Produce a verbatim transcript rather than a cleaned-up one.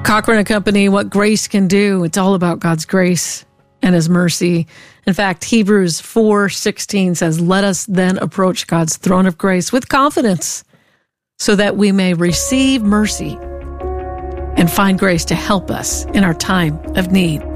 Cochrane and Company, what grace can do. It's all about God's grace and his mercy. In fact, Hebrews four sixteen says, let us then approach God's throne of grace with confidence so that we may receive mercy and find grace to help us in our time of need.